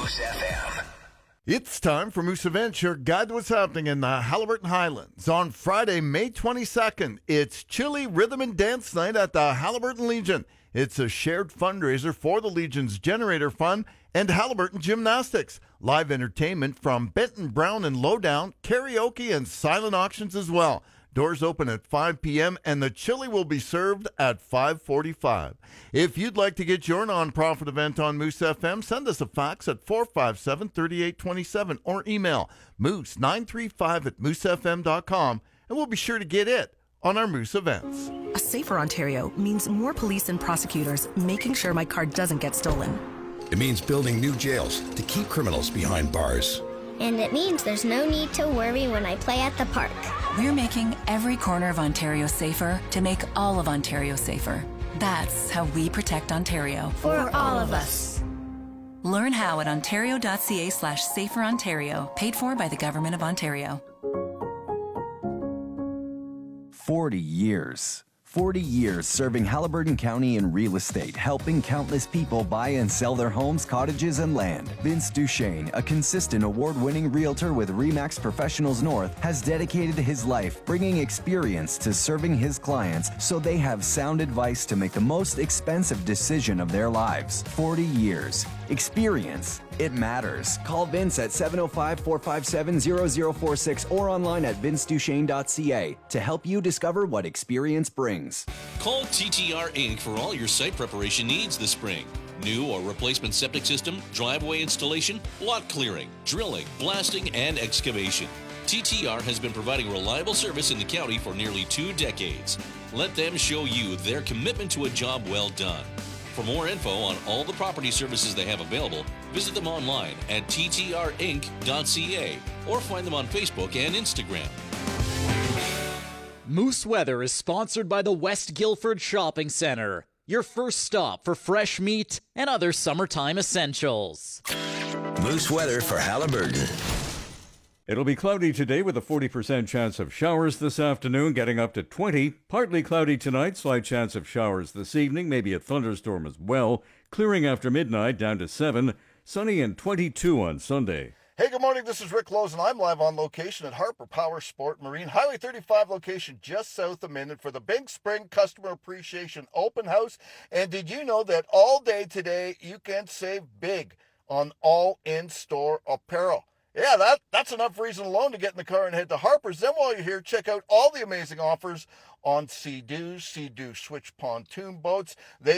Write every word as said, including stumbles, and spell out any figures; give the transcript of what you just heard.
Moose F M. It's time for Moose Events, your guide to what's happening in the Haliburton Highlands. On Friday, May twenty-second, it's Chili Rhythm and Dance Night at the Haliburton Legion. It's a shared fundraiser for the Legion's Generator Fund and Haliburton Gymnastics. Live entertainment from Benton Brown and Lowdown, karaoke, and silent auctions as well. Doors open at five p.m. and the chili will be served at five forty-five. If you'd like to get your nonprofit event on Moose F M, send us a fax at four five seven, three eight two seven or email moose nine three five at moose f m dot com and we'll be sure to get it on our Moose Events. A safer Ontario means more police and prosecutors making sure my car doesn't get stolen. It means building new jails to keep criminals behind bars. And it means there's no need to worry when I play at the park. We're making every corner of Ontario safer to make all of Ontario safer. That's how we protect Ontario. For, For all, all of us. Learn how at ontario.ca slash safer Ontario, paid for by the Government of Ontario. Forty years. forty years serving Haliburton County in real estate, helping countless people buy and sell their homes, cottages, and land. Vince Duchesne, a consistent award-winning realtor with RE/MAX Professionals North, has dedicated his life bringing experience to serving his clients so they have sound advice to make the most expensive decision of their lives. forty years. Experience. It matters. Call Vince at seven oh five, four five seven, zero zero four six or online at vince duchesne dot c a to help you discover what experience brings. Call T T R Incorporated for all your site preparation needs this spring. New or replacement septic system, driveway installation, lot clearing, drilling, blasting, and excavation. T T R has been providing reliable service in the county for nearly two decades. Let them show you their commitment to a job well done. For more info on all the property services they have available, visit them online at t t r inc dot c a or find them on Facebook and Instagram. Moose Weather is sponsored by the West Guildford Shopping Centre, your first stop for fresh meat and other summertime essentials. Moose Weather for Haliburton. It'll be cloudy today with a forty percent chance of showers this afternoon, getting up to twenty. Partly cloudy tonight, slight chance of showers this evening, maybe a thunderstorm as well. Clearing after midnight, down to seven. Sunny and twenty-two on Sunday. Hey, good morning. This is Rick Lowe's, and I'm live on location at Harper Power Sport Marine, Highway thirty-five location just south of Minden for the Big Spring Customer Appreciation Open House. And did you know that all day today you can save big on all in-store apparel? Yeah, that, that's enough reason alone to get in the car and head to Harper's. Then while you're here, check out all the amazing offers on Sea-Doos, Sea-Doo switch pontoon boats. They